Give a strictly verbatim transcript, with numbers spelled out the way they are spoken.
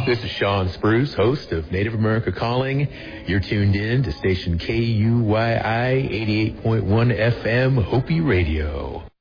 This is Sean Spruce, host of Native America Calling. You're tuned in to station K U Y I eighty-eight point one F M Hopi Radio.